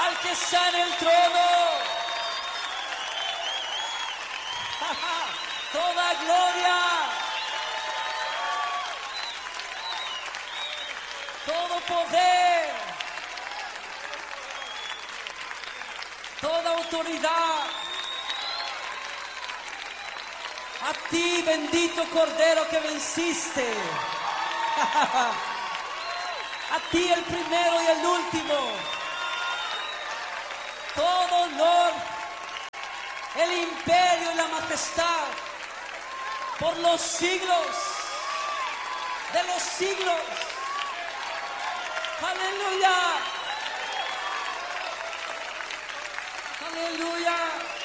al que está en el trono. Toda gloria, todo poder, toda autoridad a ti, bendito Cordero que venciste. A ti, el primero y el último. Todo honor, el imperio y la majestad por los siglos de los siglos. Aleluya. Aleluya.